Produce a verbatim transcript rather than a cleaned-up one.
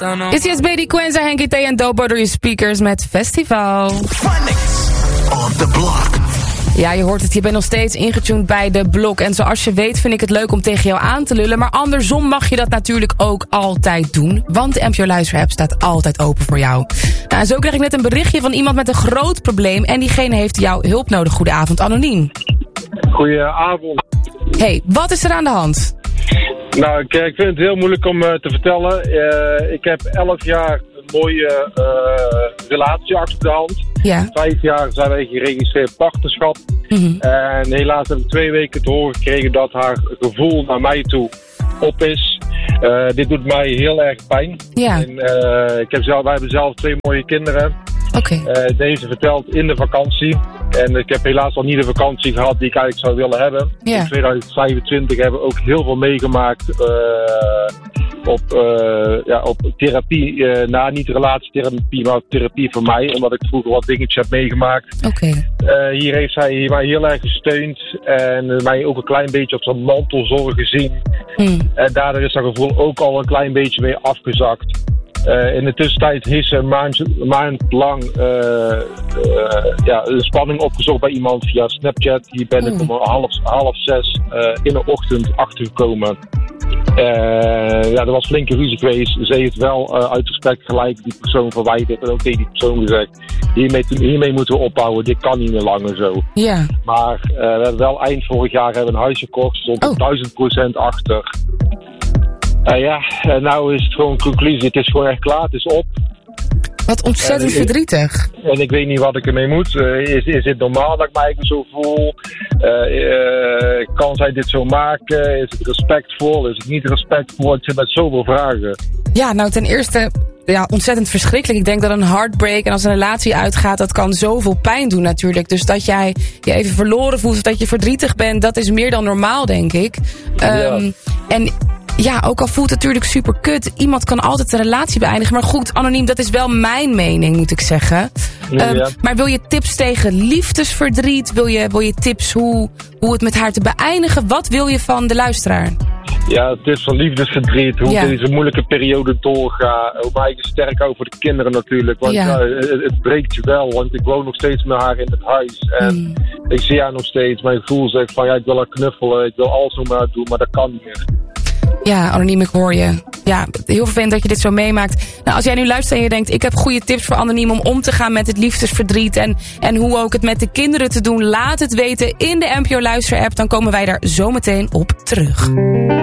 Is yes, Baby Quenza, Henky T en Dobo door je speakers met Festival. Phonics on the block. Ja, je hoort het, je bent nog steeds ingetuned bij de blok. En zoals je weet vind ik het leuk om tegen jou aan te lullen. Maar andersom mag je dat natuurlijk ook altijd doen. Want de N P O Luister-app staat altijd open voor jou. Nou, en zo kreeg ik net een berichtje van iemand met een groot probleem. En diegene heeft jouw hulp nodig. Goedenavond, anoniem. Goedenavond. Hey, wat is er aan de hand? Nou, ik, ik vind het heel moeilijk om uh, te vertellen. Uh, ik heb elf jaar een mooie uh, relatie achter de hand. Ja. Vijf jaar zijn wij geregistreerd partnerschap. Mm-hmm. En helaas heb ik twee weken te horen gekregen dat haar gevoel naar mij toe op is. Uh, dit doet mij heel erg pijn. Ja. En, uh, ik heb zelf, wij hebben zelf twee mooie kinderen. Oké. Okay. Uh, deze vertelt in de vakantie. En ik heb helaas al niet de vakantie gehad die ik eigenlijk zou willen hebben. Ja. In tweeduizend vijfentwintig hebben we ook heel veel meegemaakt uh, op, uh, ja, op therapie. Uh, nou, niet relatietherapie, maar therapie voor mij. Omdat ik vroeger wat dingetjes heb meegemaakt. Oké. Okay. Uh, hier heeft zij mij heel erg gesteund. En uh, mij ook een klein beetje op zijn mantelzorg gezien. Hmm. En daardoor is dat gevoel ook al een klein beetje weer afgezakt. Uh, in de tussentijd heeft ze een maand, een maand lang uh, uh, ja, een spanning opgezocht bij iemand via Snapchat. Hier ben ik mm. om half, half zes uh, in de ochtend achtergekomen. Uh, ja, er was flinke ruzie geweest. Ze heeft wel uh, uit respect gelijk die persoon verwijderd en ook tegen die persoon gezegd: hiermee, hiermee moeten we ophouden, dit kan niet meer langer zo. Ja. Maar uh, we hebben wel eind vorig jaar hebben we een huis gekocht, stond er oh. duizend procent achter. Uh, ja, uh, nou is het gewoon een conclusie. Het is gewoon echt klaar, het is op. Wat ontzettend uh, verdrietig. En ik weet niet wat ik ermee moet. Uh, is, is het normaal dat ik mij zo voel? Uh, uh, kan zij dit zo maken? Is het respectvol? Is het niet respectvol? Ik zit met zoveel vragen. Ja, nou ten eerste, ja, ontzettend verschrikkelijk. Ik denk dat een heartbreak en als een relatie uitgaat, dat kan zoveel pijn doen natuurlijk. Dus dat jij je even verloren voelt of dat je verdrietig bent, dat is meer dan normaal, denk ik. Um, ja. En ja, ook al voelt het natuurlijk super kut. Iemand kan altijd een relatie beëindigen. Maar goed, anoniem, dat is wel mijn mening, moet ik zeggen. Ja, um, ja. Maar wil je tips tegen liefdesverdriet? Wil je, wil je tips hoe, hoe het met haar te beëindigen? Wat wil je van de luisteraar? Ja, tips van liefdesverdriet. Hoe ja. deze moeilijke periode doorgaat. Hoe mij sterk hou voor de kinderen natuurlijk. Want ja. Ja, het, het breekt je wel. Want ik woon nog steeds met haar in het huis. En mm. ik zie haar nog steeds. Mijn gevoel zegt van ja, ik wil haar knuffelen. Ik wil alles nog maar doen. Maar dat kan niet meer. Ja, anoniem, ik hoor je. Ja, heel vervelend dat je dit zo meemaakt. Nou, als jij nu luistert en je denkt, ik heb goede tips voor anoniem om om te gaan met het liefdesverdriet en, en hoe ook het met de kinderen te doen, laat het weten in de N P O Luister-app. Dan komen wij daar zo meteen op terug.